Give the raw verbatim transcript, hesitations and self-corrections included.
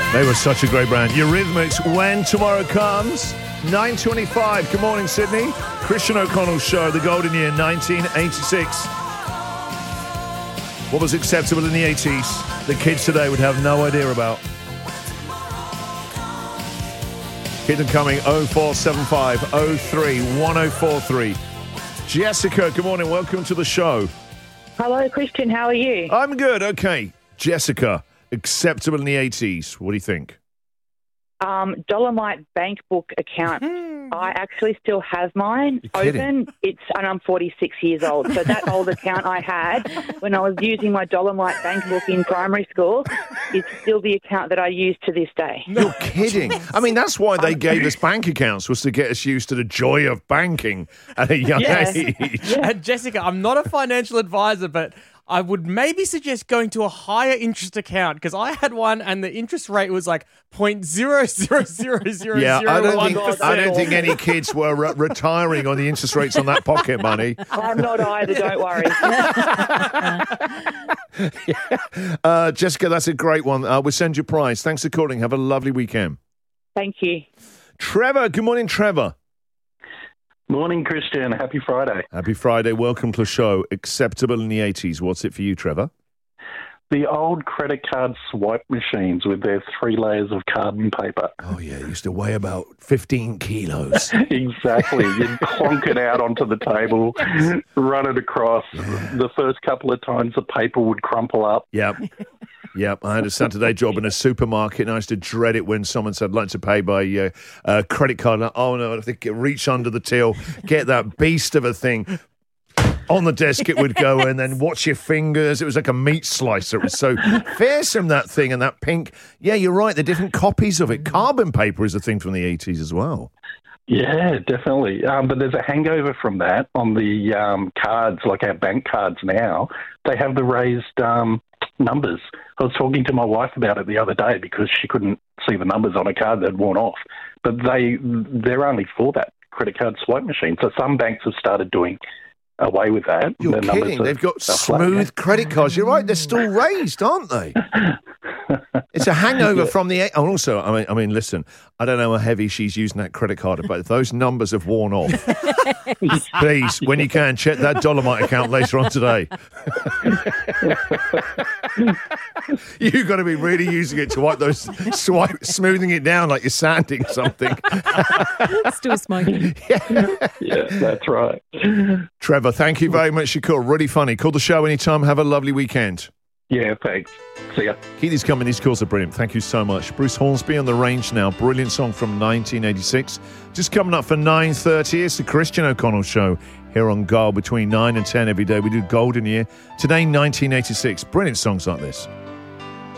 They were such a great brand. Eurythmics, When Tomorrow Comes. nine twenty-five. Good morning, Sydney. Christian O'Connell's show, the golden year, nineteen eighty-six. What was acceptable in the eighties, the kids today would have no idea about. Keep them coming, oh four seven five, oh three, one oh four three. Jessica, good morning. Welcome to the show. Hello, Christian. How are you? I'm good. Okay. Jessica, acceptable in the eighties. What do you think? Um, Dolomite bank book account. I actually still have mine open. It's and I'm forty-six years old. So that old account I had when I was using my Dolomite bank book in primary school is still the account that I use to this day. You're kidding. I mean, that's why they gave us bank accounts, was to get us used to the joy of banking at a young Yeah. age. Yeah. And Jessica, I'm not a financial advisor, but I would maybe suggest going to a higher interest account because I had one and the interest rate was like point zero zero zero zero Yeah, zero I don't one think percent. I don't think any kids were re- retiring on the interest rates on that pocket money. I'm not either, don't worry. Uh, Jessica, that's a great one. Uh, we'll send you a prize. Thanks for calling. Have a lovely weekend. Thank you. Trevor, good morning, Trevor. Morning, Christian. Happy Friday. Happy Friday. Welcome to the show. Acceptable in the eighties. What's it for you, Trevor? The old credit card swipe machines with their three layers of carbon paper. Oh, yeah. It used to weigh about fifteen kilos. Exactly. You'd clonk it out onto the table, run it across. The first couple of times the paper would crumple up. Yep. Yep. I had a Saturday job in a supermarket and I used to dread it when someone said, I'd like to pay by uh, uh, credit card. And, oh, no, I think reach under the till, get that beast of a thing. On the desk it would go and then watch your fingers. It was like a meat slicer. It was so fearsome, that thing, and that pink. Yeah, you're right. The different copies of it. Carbon paper is a thing from the eighties as well. Yeah, definitely. Um, but there's a hangover from that on the um, cards, like our bank cards now. They have the raised um, numbers. I was talking to my wife about it the other day because she couldn't see the numbers on a card that had worn off. But they, they're only for that credit card swipe machine. So some banks have started doing away with that. You're The numbers kidding. are- They've got are flat. smooth credit cards. You're right. They're still raised, aren't they? It's a hangover from the... eight- Oh, also, I mean, I mean, listen, I don't know how heavy she's using that credit card, but if those numbers have worn off, please, when you can, check that Dolomite account later on today. You've got to be really using it to wipe those, swipe, smoothing it down like you're sanding something. Still smoking. Yeah, that's right. Trevor, thank you very much for your call. Really funny. Call the show anytime. Have a lovely weekend. Yeah, thanks. See ya. Keep these coming. These calls are brilliant. Thank you so much. Bruce Hornsby on the range now. Brilliant song from nineteen eighty-six. Just coming up for nine thirty. It's the Christian O'Connell Show here on Gold between nine and ten every day. We do Golden Year. Today, nineteen eighty-six. Brilliant songs like this.